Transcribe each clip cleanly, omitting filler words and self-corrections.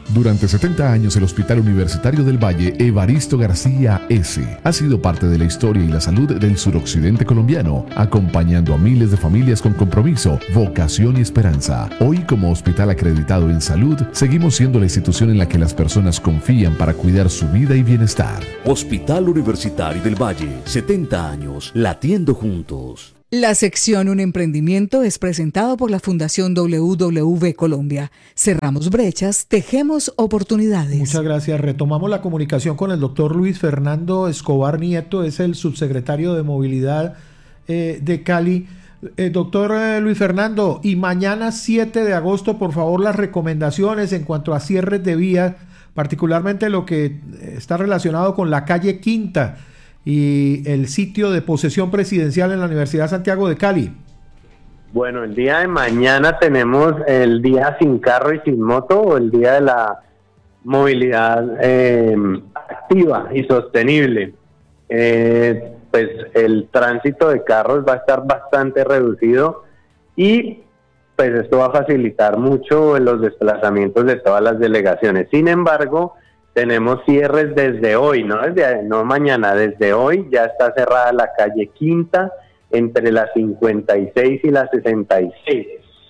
Durante 70 años el Hospital Universitario del Valle Evaristo García S. ha sido parte de la historia y la salud del suroccidente colombiano, acompañando a miles de familias con compromiso, vocación y esperanza. Hoy, como hospital acreditado en salud, seguimos siendo la institución en la que las personas confían para cuidar su vida y bienestar. Hospital Universitario del Valle, 70 años, latiendo juntos. La sección Un Emprendimiento es presentado por la Fundación WW Colombia. Cerramos brechas, tejemos oportunidades. Muchas gracias. Retomamos la comunicación con el doctor Luis Fernando Escobar Nieto, es el subsecretario de Movilidad de Cali. Doctor Luis Fernando, y mañana 7 de agosto, por favor, las recomendaciones en cuanto a cierres de vías, particularmente lo que está relacionado con la calle Quinta y el sitio de posesión presidencial en la Universidad Santiago de Cali. Bueno, el día de mañana tenemos el día sin carro y sin moto, o el día de la movilidad activa y sostenible. Pues el tránsito de carros va a estar bastante reducido y pues esto va a facilitar mucho los desplazamientos de todas las delegaciones. Sin embargo, tenemos cierres desde hoy, no mañana, desde hoy ya está cerrada la calle Quinta entre las 56 y las 66.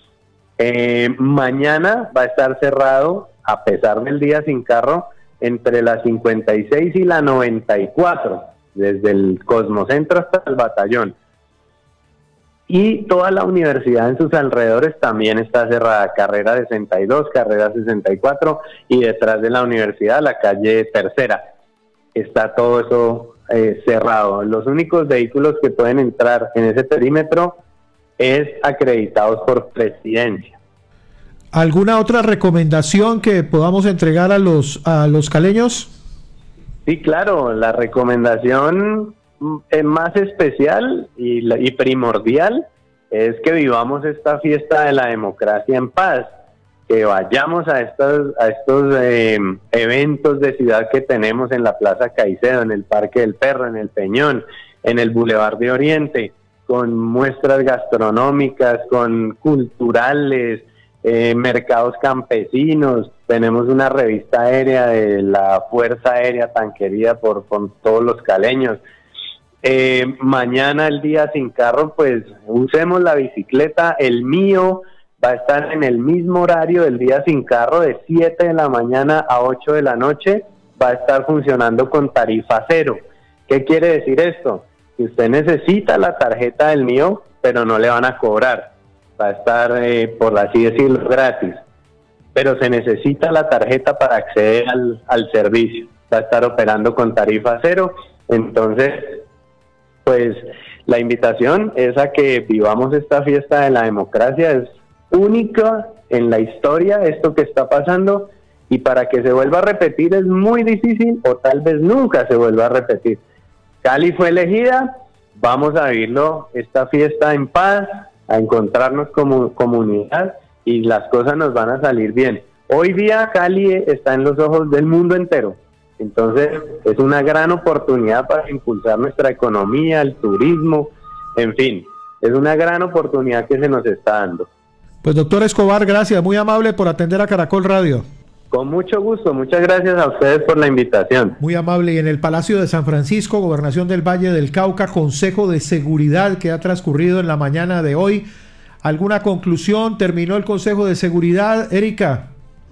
Mañana va a estar cerrado, a pesar del día sin carro, entre las 56 y la 94, desde el Cosmocentro hasta el Batallón. Y toda la universidad en sus alrededores también está cerrada, carrera 62, carrera 64, y detrás de la universidad la calle Tercera. Está todo eso cerrado. Los únicos vehículos que pueden entrar en ese perímetro es acreditados por presidencia. ¿Alguna otra recomendación que podamos entregar a los caleños? Sí, claro, la recomendación más especial y primordial es que vivamos esta fiesta de la democracia en paz, que vayamos a estos eventos de ciudad que tenemos en la Plaza Caicedo, en el Parque del Perro, en el Peñón, en el Boulevard de Oriente, con muestras gastronómicas, con culturales, mercados campesinos. Tenemos una revista aérea de la Fuerza Aérea tan querida por todos los caleños. Mañana, el día sin carro, pues usemos la bicicleta. El mío va a estar en el mismo horario del día sin carro, de 7 de la mañana a 8 de la noche, va a estar funcionando con tarifa cero. ¿Qué quiere decir esto? Que usted necesita la tarjeta del mío, pero no le van a cobrar. Va a estar, por así decirlo, gratis. Pero se necesita la tarjeta para acceder al servicio. Va a estar operando con tarifa cero. Entonces, pues la invitación es a que vivamos esta fiesta de la democracia. Es única en la historia esto que está pasando, y para que se vuelva a repetir es muy difícil, o tal vez nunca se vuelva a repetir. Cali fue elegida, vamos a vivirlo, esta fiesta en paz, a encontrarnos como comunidad, y las cosas nos van a salir bien. Hoy día Cali está en los ojos del mundo entero. Entonces es una gran oportunidad para impulsar nuestra economía, el turismo, en fin, es una gran oportunidad que se nos está dando. Pues doctor Escobar, gracias, muy amable por atender a Caracol Radio. Con mucho gusto, muchas gracias a ustedes por la invitación. Muy amable. Y en el Palacio de San Francisco, Gobernación del Valle del Cauca, Consejo de Seguridad que ha transcurrido en la mañana de hoy. ¿Alguna conclusión? ¿Terminó el Consejo de Seguridad, Erika?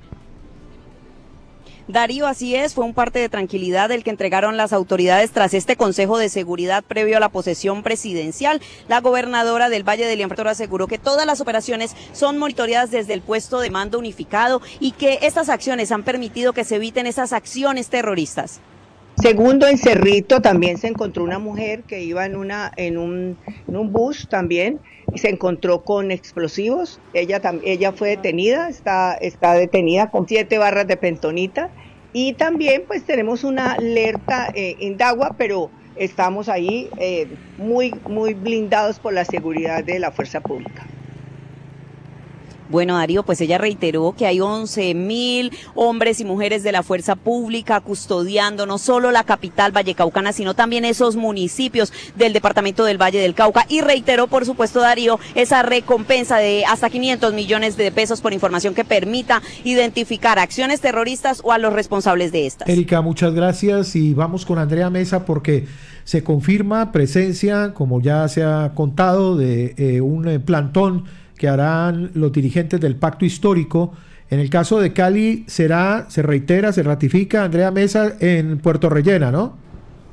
Darío, así es, fue un parte de tranquilidad el que entregaron las autoridades tras este Consejo de Seguridad previo a la posesión presidencial. La gobernadora del Valle del Infrator aseguró que todas las operaciones son monitoreadas desde el puesto de mando unificado y que estas acciones han permitido que se eviten esas acciones terroristas. Segundo, en Cerrito también se encontró una mujer que iba en un bus también y se encontró con explosivos. Ella fue detenida, está detenida con 7 barras de pentonita, y también pues tenemos una alerta en Dagua, pero estamos ahí muy blindados por la seguridad de la fuerza pública. Bueno, Darío, pues ella reiteró que hay 11.000 hombres y mujeres de la fuerza pública custodiando no solo la capital vallecaucana, sino también esos municipios del departamento del Valle del Cauca, y reiteró, por supuesto, Darío, esa recompensa de hasta 500 millones de pesos por información que permita identificar acciones terroristas o a los responsables de estas. Erika, muchas gracias, y vamos con Andrea Mesa porque se confirma presencia, como ya se ha contado, de un plantón que harán los dirigentes del Pacto Histórico. En el caso de Cali se reitera, se ratifica, Andrea Mesa, en Puerto Rellena, ¿no?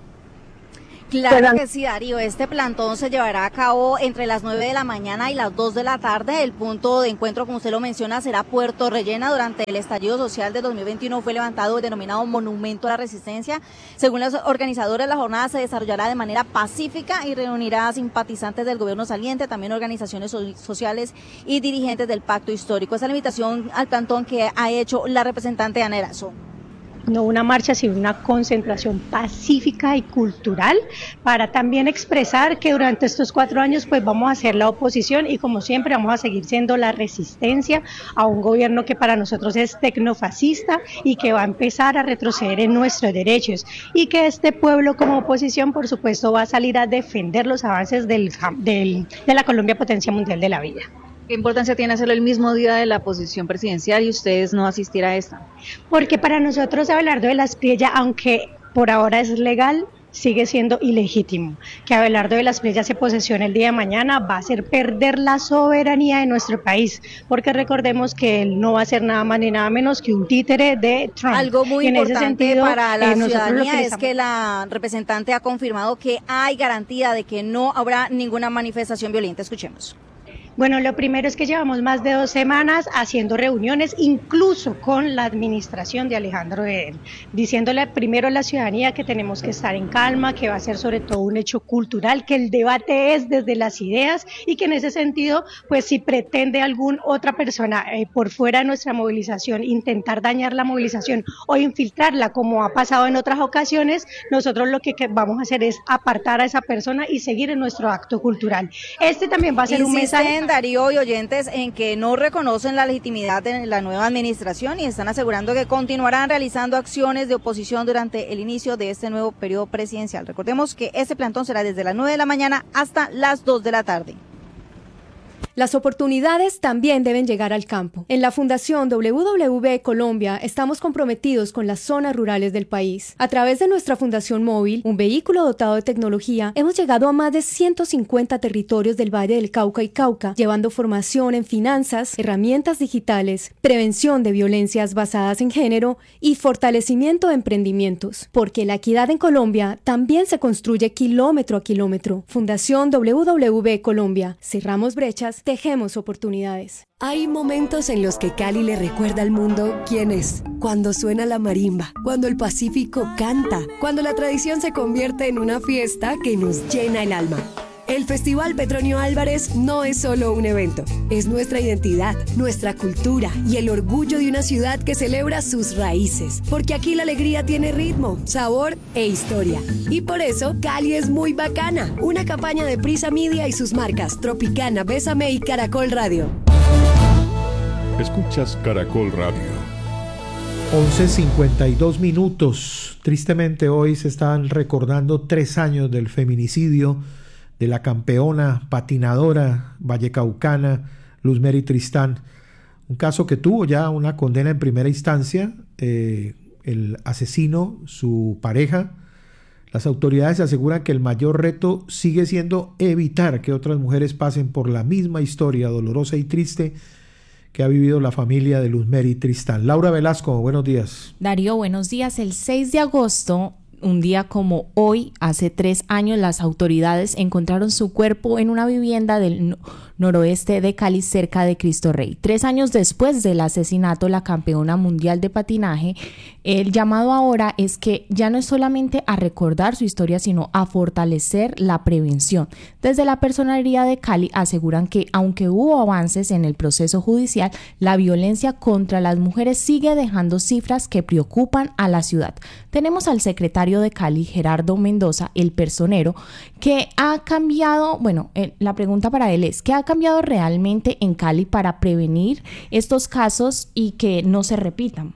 Claro que sí, Darío. Este plantón se llevará a cabo entre las 9 de la mañana y las 2 de la tarde. El punto de encuentro, como usted lo menciona, será Puerto Rellena. Durante el estallido social de 2021 fue levantado el denominado Monumento a la Resistencia. Según los organizadores, la jornada se desarrollará de manera pacífica y reunirá a simpatizantes del gobierno saliente, también organizaciones sociales y dirigentes del Pacto Histórico. Esa es la invitación al plantón que ha hecho la representante Ana Erazo. No una marcha, sino una concentración pacífica y cultural para también expresar que durante estos 4 años pues vamos a ser la oposición y como siempre vamos a seguir siendo la resistencia a un gobierno que para nosotros es tecnofascista y que va a empezar a retroceder en nuestros derechos, y que este pueblo como oposición por supuesto va a salir a defender los avances de la Colombia potencia mundial de la vida. ¿Qué importancia tiene hacerlo el mismo día de la posición presidencial y ustedes no asistir a esta? Porque para nosotros Abelardo de la Espriella, aunque por ahora es legal, sigue siendo ilegítimo. Que Abelardo de la Espriella se posesione el día de mañana va a hacer perder la soberanía de nuestro país, porque recordemos que él no va a ser nada más ni nada menos que un títere de Trump. Algo muy importante para la ciudadanía es que la representante ha confirmado que hay garantía de que no habrá ninguna manifestación violenta. Escuchemos. Bueno, lo primero es que llevamos más de 2 semanas haciendo reuniones, incluso con la administración de Alejandro Eder, diciéndole primero a la ciudadanía que tenemos que estar en calma, que va a ser sobre todo un hecho cultural, que el debate es desde las ideas y que en ese sentido, pues si pretende alguna otra persona por fuera de nuestra movilización intentar dañar la movilización o infiltrarla, como ha pasado en otras ocasiones, nosotros lo que vamos a hacer es apartar a esa persona y seguir en nuestro acto cultural. Este también va a ser un mensaje. Darío y oyentes en que no reconocen la legitimidad de la nueva administración y están asegurando que continuarán realizando acciones de oposición durante el inicio de este nuevo periodo presidencial. Recordemos que este plantón será desde las 9 de la mañana hasta las 2 de la tarde. Las oportunidades también deben llegar al campo. En la Fundación WWV Colombia estamos comprometidos con las zonas rurales del país. A través de nuestra Fundación Móvil, un vehículo dotado de tecnología, hemos llegado a más de 150 territorios del Valle del Cauca y Cauca, llevando formación en finanzas, herramientas digitales, prevención de violencias basadas en género y fortalecimiento de emprendimientos. Porque la equidad en Colombia también se construye kilómetro a kilómetro. Fundación WWV Colombia. Cerramos brechas, tejemos oportunidades. Hay momentos en los que Cali le recuerda al mundo quién es. Cuando suena la marimba, cuando el Pacífico canta, cuando la tradición se convierte en una fiesta que nos llena el alma. El Festival Petronio Álvarez no es solo un evento, es nuestra identidad, nuestra cultura y el orgullo de una ciudad que celebra sus raíces. Porque aquí la alegría tiene ritmo, sabor e historia. Y por eso Cali es muy bacana. Una campaña de Prisa Media y sus marcas Tropicana, Bésame y Caracol Radio. Escuchas Caracol Radio. 11:52 minutos. Tristemente hoy se están recordando 3 años del feminicidio de la campeona patinadora vallecaucana Luz Mary Tristán, un caso que tuvo ya una condena en primera instancia. El asesino, su pareja. Las autoridades aseguran que el mayor reto sigue siendo evitar que otras mujeres pasen por la misma historia dolorosa y triste que ha vivido la familia de Luz Mary Tristán. Laura Velasco, buenos días. Darío, buenos días. El 6 de agosto, un día como hoy, hace 3 años, las autoridades encontraron su cuerpo en una vivienda del noroeste de Cali, cerca de Cristo Rey. 3 años después del asesinato, la campeona mundial de patinaje, el llamado ahora es que ya no es solamente a recordar su historia, sino a fortalecer la prevención. Desde la Personería de Cali aseguran que, aunque hubo avances en el proceso judicial, la violencia contra las mujeres sigue dejando cifras que preocupan a la ciudad. Tenemos al secretario exsecretario de Cali, Gerardo Mendoza, el personero, que ha cambiado, la pregunta para él es, ¿qué ha cambiado realmente en Cali para prevenir estos casos y que no se repitan?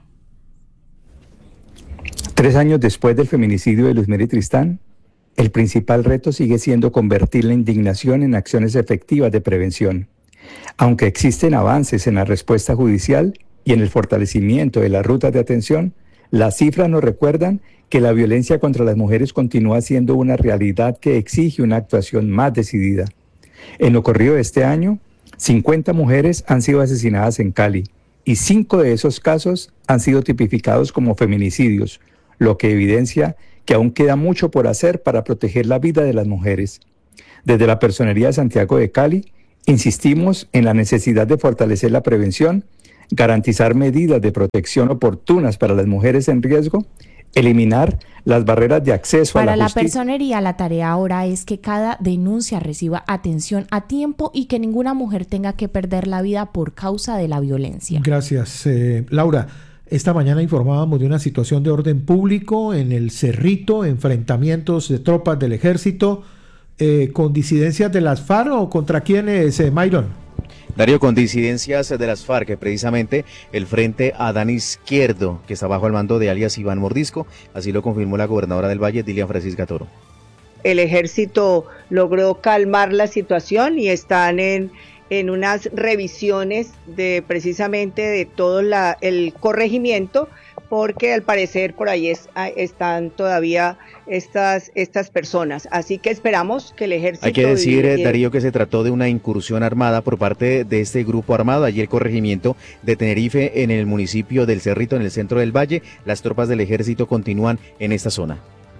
3 años después del feminicidio de Luzmeri Tristán, el principal reto sigue siendo convertir la indignación en acciones efectivas de prevención. Aunque existen avances en la respuesta judicial y en el fortalecimiento de las rutas de atención, las cifras nos recuerdan que la violencia contra las mujeres continúa siendo una realidad que exige una actuación más decidida. En lo corrido de este año, 50 mujeres han sido asesinadas en Cali y 5 de esos casos han sido tipificados como feminicidios, lo que evidencia que aún queda mucho por hacer para proteger la vida de las mujeres. Desde la Personería de Santiago de Cali, insistimos en la necesidad de fortalecer la prevención, garantizar medidas de protección oportunas para las mujeres en riesgo, eliminar las barreras de acceso a la justicia. Para la Personería, la tarea ahora es que cada denuncia reciba atención a tiempo y que ninguna mujer tenga que perder la vida por causa de la violencia. Gracias, Laura. Esta mañana informábamos de una situación de orden público en el Cerrito, enfrentamientos de tropas del ejército con disidencias de las FARC, ¿o contra quiénes, Mayron? Darío, con disidencias de las FARC, precisamente el Frente Adán Izquierdo, que está bajo el mando de alias Iván Mordisco, así lo confirmó la gobernadora del Valle, Dilian Francisca Toro. El ejército logró calmar la situación y están en unas revisiones de precisamente de todo el corregimiento, porque al parecer por ahí están todavía estas personas. Así que esperamos que el ejército... Hay que decir, Darío, que se trató de una incursión armada por parte de este grupo armado. Allí el corregimiento de Tenerife, en el municipio del Cerrito, en el centro del Valle. Las tropas del ejército continúan en esta zona.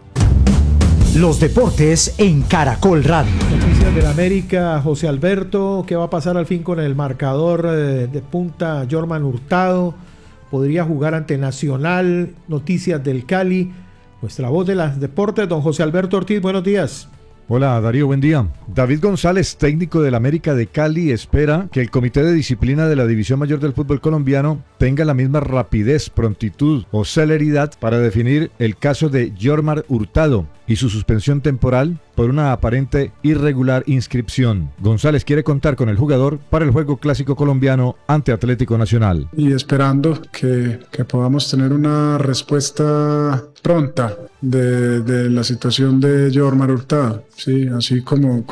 Los deportes en Caracol Radio. Noticias del América, José Alberto, ¿qué va a pasar al fin con el marcador de punta? Jorman Hurtado podría jugar ante Nacional. Noticias del Cali. Nuestra voz de los deportes, don José Alberto Ortiz, buenos días. Hola Darío, buen día. David González, técnico del América de Cali, espera que el Comité de Disciplina de la División Mayor del Fútbol Colombiano tenga la misma rapidez, prontitud o celeridad para definir el caso de Jorman Hurtado y su suspensión temporal por una aparente irregular inscripción. González quiere contar con el jugador para el juego clásico colombiano ante Atlético Nacional. Y esperando que podamos tener una respuesta pronta de la situación de Jorman Hurtado, sí, así como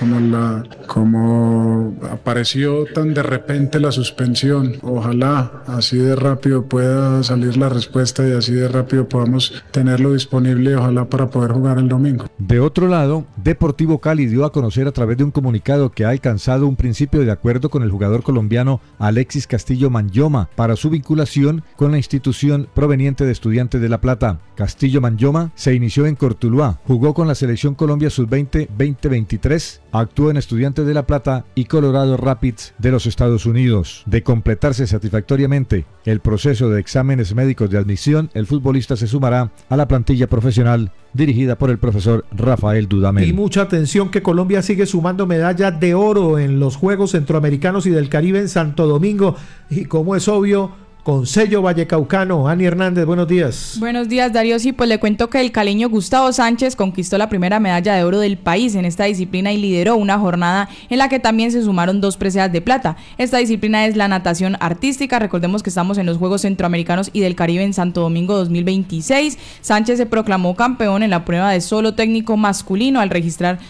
apareció tan de repente la suspensión. Ojalá así de rápido pueda salir la respuesta y así de rápido podamos tenerlo disponible, ojalá para poder jugar el domingo. De otro lado, Deportivo Cali dio a conocer a través de un comunicado que ha alcanzado un principio de acuerdo con el jugador colombiano Alexis Castillo Manyoma para su vinculación con la institución proveniente de Estudiantes de La Plata. Castillo Manyoma se inició en Cortuluá, jugó con la Selección Colombia Sub-20 2023, actuó en Estudiantes de La Plata y Colorado Rapids de los Estados Unidos. De completarse satisfactoriamente el proceso de exámenes médicos de admisión, el futbolista se sumará a la plantilla profesional dirigida por el profesor Rafael Dudamel. Y mucha atención que Colombia sigue sumando medallas de oro en los Juegos Centroamericanos y del Caribe en Santo Domingo. Y como es obvio, con sello vallecaucano. Ani Hernández, buenos días. Buenos días, Darío. Sí, pues le cuento que el caleño Gustavo Sánchez conquistó la primera medalla de oro del país en esta disciplina y lideró una jornada en la que también se sumaron 2 preseas de plata. Esta disciplina es la natación artística. Recordemos que estamos en los Juegos Centroamericanos y del Caribe en Santo Domingo 2026. Sánchez se proclamó campeón en la prueba de solo técnico masculino al registrar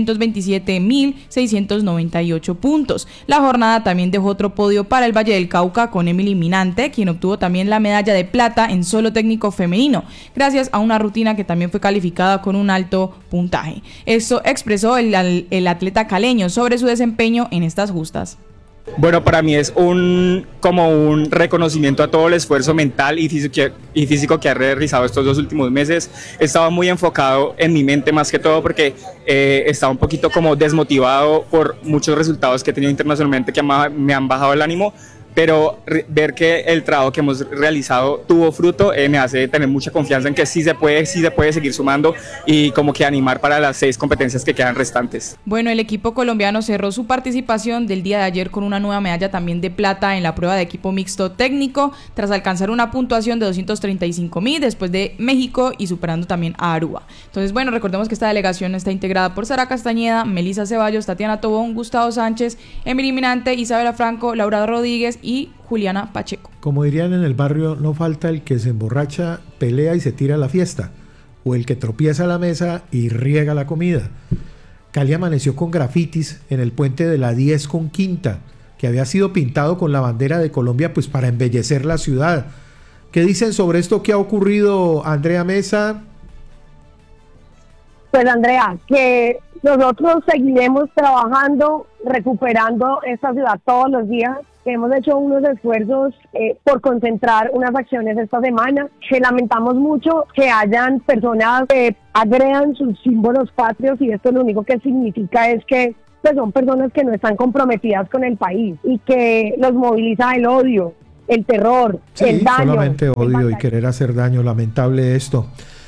227.698 puntos. La jornada también dejó otro podio para el Valle del Cauca con Emily Minante, quien obtuvo también la medalla de plata en solo técnico femenino, gracias a una rutina que también fue calificada con un alto puntaje. Esto expresó el atleta caleño sobre su desempeño en estas justas. Bueno, para mí es como un reconocimiento a todo el esfuerzo mental y físico que he realizado estos 2 últimos meses. He estado muy enfocado en mi mente más que todo porque estaba un poquito como desmotivado por muchos resultados que he tenido internacionalmente que me han bajado el ánimo, pero ver que el trabajo que hemos realizado tuvo fruto me hace tener mucha confianza en que sí se puede seguir sumando y como que animar para las 6 competencias que quedan restantes. Bueno, el equipo colombiano cerró su participación del día de ayer con una nueva medalla también de plata en la prueba de equipo mixto técnico, tras alcanzar una puntuación de 235.000 después de México y superando también a Aruba. Entonces, bueno, recordemos que esta delegación está integrada por Sara Castañeda, Melissa Ceballos, Tatiana Tobón, Gustavo Sánchez, Emily Minante, Isabela Franco, Laura Rodríguez y Juliana Pacheco. Como dirían en el barrio, no falta el que se emborracha, pelea y se tira a la fiesta, o el que tropieza a la mesa y riega la comida. Cali amaneció con grafitis en el puente de la 10 con Quinta, que había sido pintado con la bandera de Colombia pues para embellecer la ciudad. ¿Qué dicen sobre esto que ha ocurrido, Andrea Mesa? Pues Andrea, que nosotros seguiremos trabajando, recuperando esta ciudad todos los días. Hemos hecho unos esfuerzos por concentrar unas acciones esta semana, que lamentamos mucho que hayan personas que agredan sus símbolos patrios, y esto lo único que significa es que pues, son personas que no están comprometidas con el país y que los moviliza el odio, el terror, sí, el daño. Solamente odio y querer hacer daño, lamentable esto.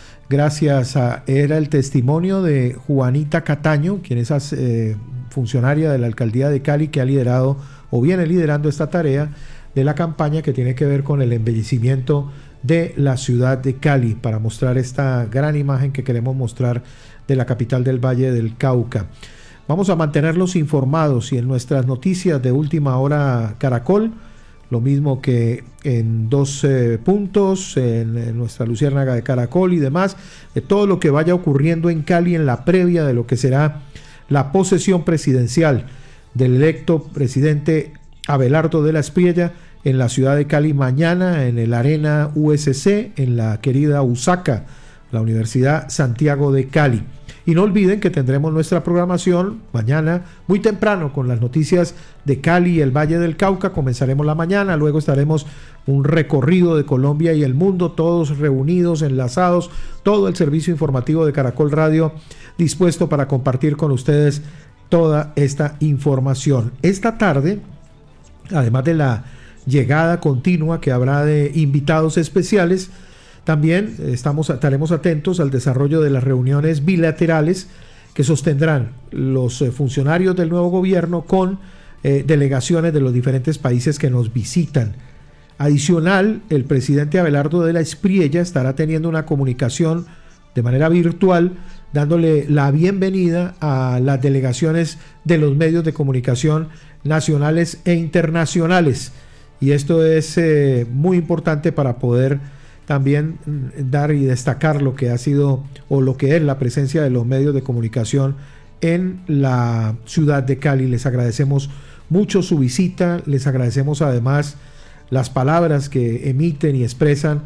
Gracias era el testimonio de Juanita Cataño, quien es funcionaria de la alcaldía de Cali, que ha liderado o viene liderando esta tarea de la campaña que tiene que ver con el embellecimiento de la ciudad de Cali, para mostrar esta gran imagen que queremos mostrar de la capital del Valle del Cauca. Vamos a mantenerlos informados y en nuestras noticias de última hora Caracol, lo mismo que en 2 puntos, en nuestra luciérnaga de Caracol y demás, de todo lo que vaya ocurriendo en Cali en la previa de lo que será la posesión presidencial del electo presidente Abelardo de la Espriella en la ciudad de Cali mañana en el Arena USC, en la querida USACA, la Universidad Santiago de Cali. Y no olviden que tendremos nuestra programación mañana muy temprano con las noticias de Cali y el Valle del Cauca. Comenzaremos la mañana, luego estaremos un recorrido de Colombia y el mundo, todos reunidos, enlazados, todo el servicio informativo de Caracol Radio dispuesto para compartir con ustedes toda esta información. Esta tarde, además de la llegada continua que habrá de invitados especiales, también estaremos atentos al desarrollo de las reuniones bilaterales que sostendrán los funcionarios del nuevo gobierno con delegaciones de los diferentes países que nos visitan. Adicional, el presidente Abelardo de la Espriella estará teniendo una comunicación de manera virtual, dándole la bienvenida a las delegaciones de los medios de comunicación nacionales e internacionales. Y esto es muy importante para poder también dar y destacar lo que ha sido o lo que es la presencia de los medios de comunicación en la ciudad de Cali. Les agradecemos mucho su visita, les agradecemos además las palabras que emiten y expresan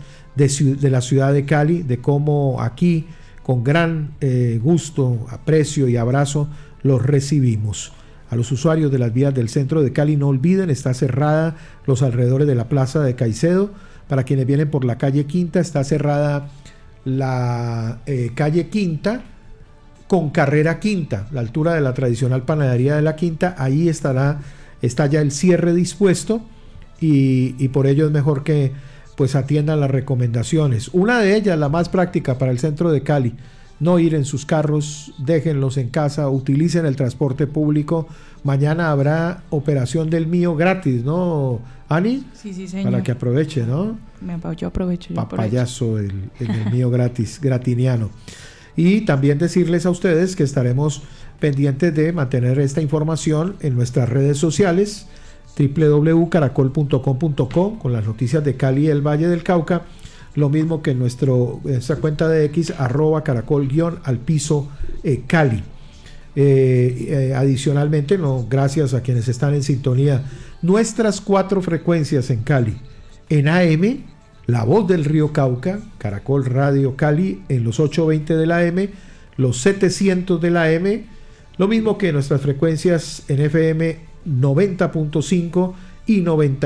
de la ciudad de Cali, de cómo aquí con gran gusto, aprecio y abrazo los recibimos. A los usuarios de las vías del centro de Cali, no olviden, está cerrada los alrededores de la plaza de Caicedo. Para quienes vienen por la calle Quinta, está cerrada la calle Quinta con carrera Quinta, la altura de la tradicional panadería de la Quinta. Ahí está ya el cierre dispuesto y por ello es mejor que pues atiendan las recomendaciones. Una de ellas, la más práctica para el centro de Cali: no ir en sus carros, déjenlos en casa, utilicen el transporte público. Mañana habrá operación del mío gratis, ¿no, Ani? Sí, señor. Para que aproveche, ¿no? Yo aprovecho. Papayazo, el mío gratis, gratiniano. Y también decirles a ustedes que estaremos pendientes de mantener esta información en nuestras redes sociales, www.caracol.com.co, con las noticias de Cali y el Valle del Cauca, lo mismo que en nuestra cuenta de X, @caracol_Cali. Adicionalmente, gracias a quienes están en sintonía, nuestras 4 frecuencias en Cali: en AM, La Voz del Río Cauca, Caracol Radio Cali en los 820 de la AM, los 700 de la AM, lo mismo que nuestras frecuencias en FM 90.5 y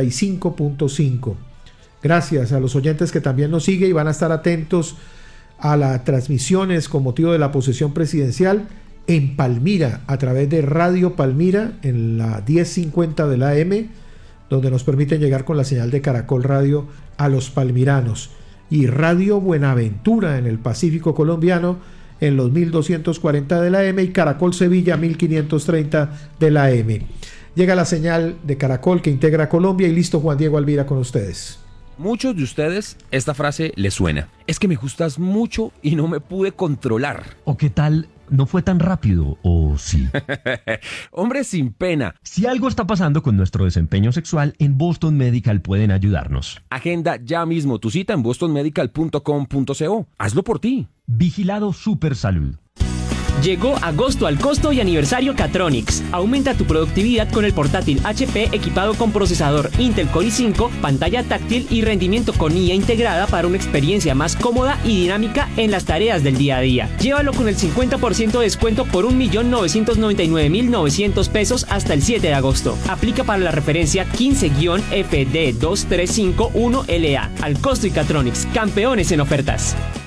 95.5. Gracias a los oyentes que también nos siguen y van a estar atentos a las transmisiones con motivo de la posesión presidencial en Palmira, a través de Radio Palmira en la 1050 de la AM, donde nos permiten llegar con la señal de Caracol Radio a los palmiranos, y Radio Buenaventura en el Pacífico colombiano en los 1240 de la AM y Caracol Sevilla 1530 de la AM. Llega la señal de Caracol que integra Colombia y listo, Juan Diego Alvira con ustedes. Muchos de ustedes esta frase les suena. Es que me gustas mucho y no me pude controlar. ¿O qué tal? ¿No fue tan rápido o sí? Hombre sin pena. Si algo está pasando con nuestro desempeño sexual, en Boston Medical pueden ayudarnos. Agenda ya mismo tu cita en bostonmedical.com.co. Hazlo por ti. Vigilado Supersalud. Llegó agosto al costo y aniversario Catronics. Aumenta tu productividad con el portátil HP equipado con procesador Intel Core i5, pantalla táctil y rendimiento con IA integrada para una experiencia más cómoda y dinámica en las tareas del día a día. Llévalo con el 50% de descuento por 1.999.900 pesos hasta el 7 de agosto. Aplica para la referencia 15-FD2351LA. Al costo y Catronics, campeones en ofertas.